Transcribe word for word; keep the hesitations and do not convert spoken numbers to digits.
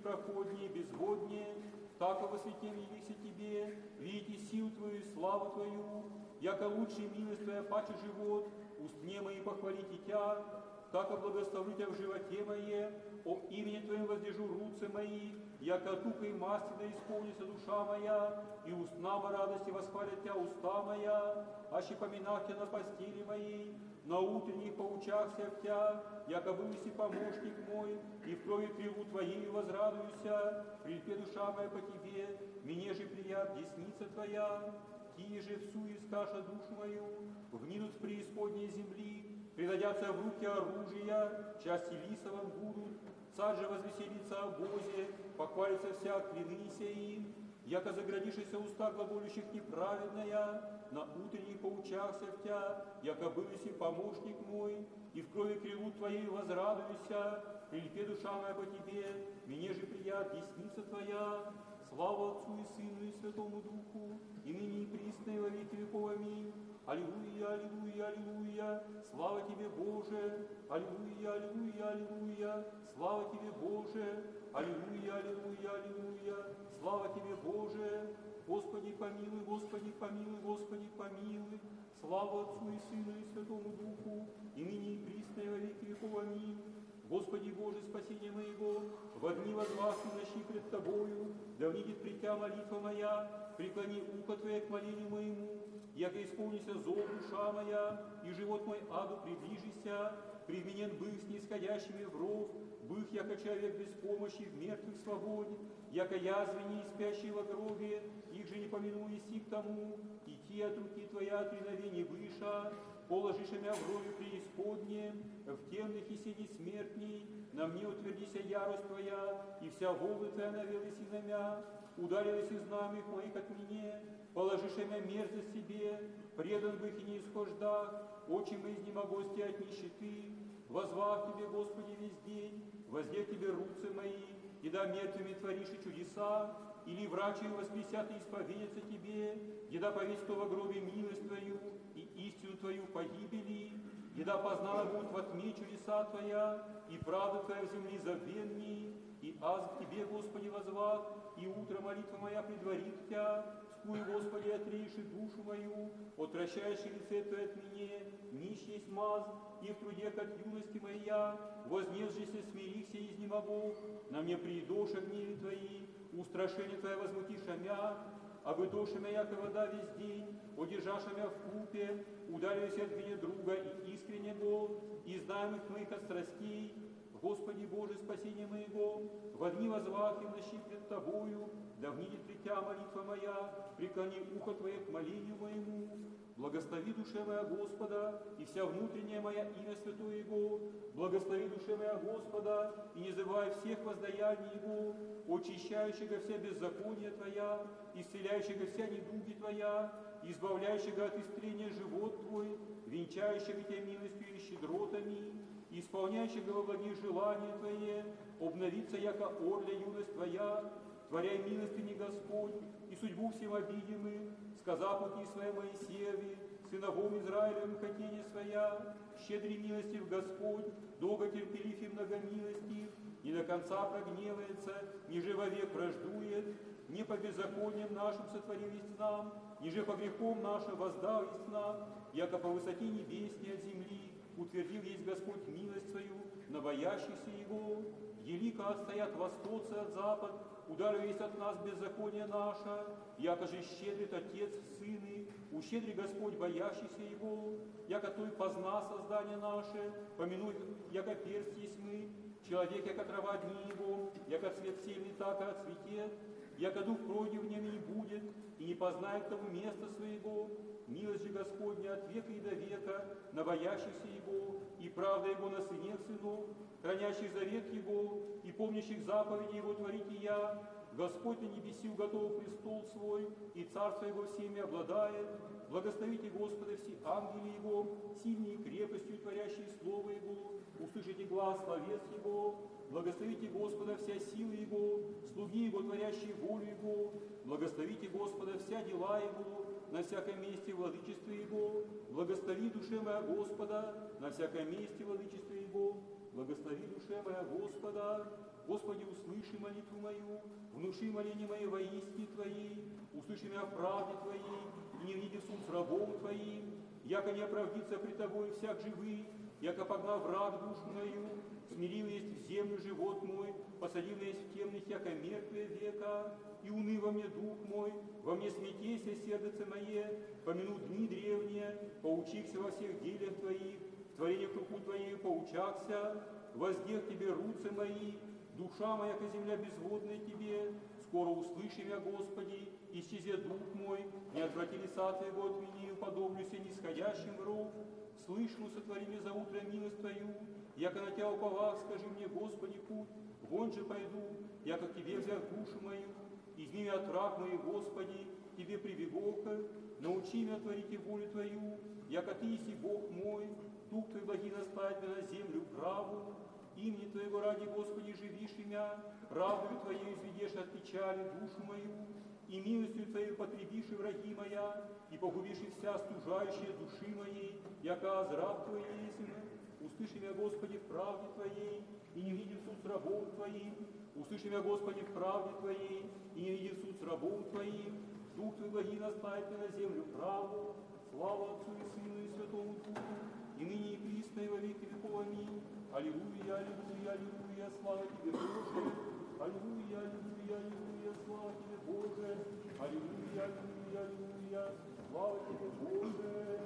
проходнее, безводнее, так во святем явися тебе, видите силу Твою и славу Твою, яко лучшая милость Твоя паче живот, устне мои похвалите Тя, так и благословлю Тя в животе мое, о имени Твоем воздержу руцы мои, яко тукой масти да исполнится душа моя, и устнама радости восхвалят Тя уста моя, аще поминах Тя на постели моей, на утренних поучахся в Тя, яко бывси помощник мой, и в крови крылу Твоею возрадуюся, прильпе душа моя по Тебе, мне же прият десница Твоя, Тие же всу искаша душу мою, вгнидут в преисподней земли, предадятся в руки оружия, части лисовым будут, царь же возвеселится о Бозе, похвалится вся клянися им, яко заградишься уста глаголющих неправедная, на утренних поучахся в Тя, яко бывси помощник мой, и в крови крилу Твоей возрадуюся, прильпе душа моя по Тебе, мне же прият десница Твоя, слава Отцу и Сыну и Святому Духу, и ныне и присно и во веки веков. Аминь. Аллилуйя, аллилуйя, аллилуйя, слава Тебе, Боже! Аллилуйя, аллилуйя, аллилуйя, слава Тебе, Боже! Аллилуйя, аллилуйя, аллилуйя, слава Тебе, Боже! Господи, помилуй, Господи, помилуй, Господи, помилуй, слава Отцу и Сыну и Святому Духу, и ныне и присно и во веки веков. Аминь. Господи Боже, спасение моего, во дни возвахи ночи пред Тобою, да внидит при Тя молитва моя, преклони ухо Твое к молению моему, яко исполнится зов душа моя, и живот мой аду приближися, применен бых с нисходящими в ров, бых, яко человек без помощи в мертвых свободе, яко язвени и спящие во гробе, их же не помяну иси к тому, идти от руки Твоя от реновения выша, положишь меня в рови преисподнее, в темных и седи смертней, на мне утвердися ярость Твоя, и вся волны Твоя навелась и на мя, ударилась из знамых моих от меня, положишь меня мерзость себе, предан бы их и не исхождах, очи мои изнемогости от нищеты, возвах Тебе, Господи, весь день, возде Тебе руцы мои, и да мертвыми творишь и чудеса, или врачи воскресят и исповедятся Тебе, еда повесть во гробе милость Твою и истину Твою погибели, еда познала будут во тьме чудеса Твоя, и правда Твоя в земле забвенней, и аз к Тебе, Господи, возвах, и утро молитва моя предварит Тя, скую, Господи, отрейши душу мою, отвращаешь лице Твое от меня, нищ есть маз, и в труде от юности моя, вознесшийся смирихся из немогу, на мне приидоша гневи Твои, устрашение Твое возмутиша мя, обыдоша мя, яко вода весь день, одержаша мя в купе, ударились от меня друга и искренне гол, и знаемых моих от страстей, Господи Боже, спасение моего, во дни возвахи в ночи пред Тобою, да внидит при Тя молитва моя, преклони ухо Твое к молению моему, благослови душе моя Господа, и вся внутренняя моя имя святое Его, благослови душе моя Господа, и не забывай всех воздаяний Его, очищающего вся беззакония Твоя, исцеляющего вся недуги Твоя, избавляющего от истрения живот Твой, венчающего Тебя милостью и щедротами, исполняющего во благие желания Твои, обновиться, яко орля юность Твоя, творяй милостыни Господь, и судьбу всем обидимым, сказав пути своей Моисееве, сыновом Израилевым хотение своя, щедрый милостив Господь, долго терпелив и многомилостив, не до конца прогневается, ниже вовек враждует, не по беззакониям нашим сотворил есть нам, ниже по грехам нашим воздал есть нам, яко по высоте небесней от земли, утвердил есть Господь милость свою на боящихся Его, елико отстоят восточцы от запад, ударил есть от нас беззаконие наше, яко же щедрит Отец в Сыны, ущедри Господь боящийся Его, яко Той позна создание наше, помянуй, яко перст есть мы, человек, яко трава дни Его, яко цвет сильный, так и отцветет, яко дух пройдет в нем и не будет, и не познает тому места своего, милость же Господня от века и до века, на боящихся Его, и правда Его на сынах сынов, хранящих завет Его, и помнящих заповеди Его творите я, Господь на небеси уготовил престол свой, и царство Его всеми обладает, благословите Господа все ангели Его, сильные крепостью творящие слово Его, услышите глаз словес Его, благословите Господа вся сила Его, слуги Его, творящие волю Его, благословите Господа вся дела Его, на всяком месте владычество Его, благослови душе моя Господа, на всяком месте владычество Его, благослови душе моя Господа, Господи, услыши молитву мою, внуши моление мое во истине Твоей, услыши меня в правде Твоей, и не вниди в суд с рабом Твоим, яко не оправдится пред Тобой всяк живый, яко погнал враг душу мою, смирил есть в землю живот мой, посадил есть в темных, яко мертвые века, и уны во мне дух мой, во мне смятейся сердце мое, помяну дни древние, поучихся во всех делях Твоих, в творениях руку Твоей поучахся, воздех Тебе руцы мои, душа моя, ко земля безводная Тебе, скоро услыши меня, Господи, исчезет дух мой, не отврати лица Твоего от меня, уподоблюся нисходящим в ров, слышну, сотвори мне за утро милость Твою, яко на Тебя уповах, скажи мне, Господи, путь, вон же пойду, яко к Тебе взял душу мою, изми меня от враг моих, Господи, Тебе прибегоха, научи меня творить волю Твою, яко Ты еси Бог мой, дух Твой благи наставит меня на землю праву, имени Твоего ради, Господи, живишь меня, правдою Твоей изведешь от печали душу мою, и милостью Твоей потребишь и враги моя, и погубишь и вся стужающая души моей, яко азраб Твой есть. Услыши меня, Господи, в правде Твоей, и не видим суд с рабом Твоим. Услыши меня, Господи, в правде Твоей, и не видим суд с рабом Твоим. Дух Твой благи наставит меня на землю праву. Слава Отцу и Сыну и Святому Духу, и ныне и присно и во веки веков. Аминь. Аллилуйя, аллилуйя, аллилуйя, слава Тебе, Боже. Аллилуйя, аллилуйя, аллилуйя, слава Тебе, Боже. Аллилуйя, аллилуйя, аллилуйя, слава Тебе, Боже.